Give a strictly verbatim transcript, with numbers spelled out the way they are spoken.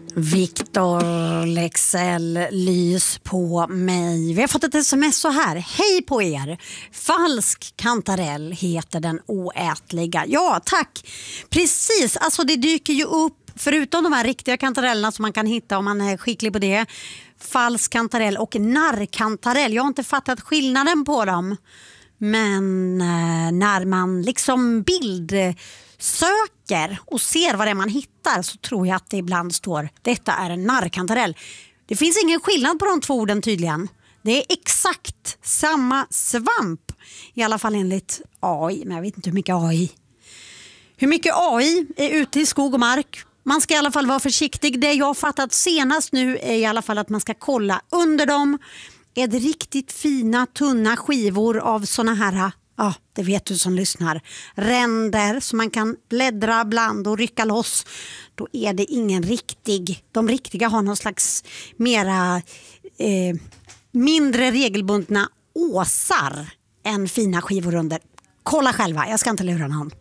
Viktor Lexell lys på mig. Vi har fått ett sms så här. Hej på er. Falsk kantarell heter den oätliga. Ja, tack. Precis, alltså det dyker ju upp, förutom de här riktiga kantarellerna som man kan hitta om man är skicklig på det. Falsk kantarell och narrkantarell. Jag har inte fattat skillnaden på dem. Men eh, när man liksom bild söker och ser vad det är man hittar så tror jag att det ibland står detta är en narrkantarell. Det finns ingen skillnad på de två orden tydligen. Det är exakt samma svamp. I alla fall enligt A I, men jag vet inte hur mycket A I. Hur mycket A I är ute i skog och mark? Man ska i alla fall vara försiktig. Det jag har fattat senast nu är i alla fall att man ska kolla under dem. Är det riktigt fina, tunna skivor av såna här, ja, det vet du som lyssnar, ränder som man kan bläddra bland och rycka loss, då är det ingen riktig. De riktiga har någon slags mera eh, mindre regelbundna åsar än fina skivor under. Kolla själva, jag ska inte lura någon.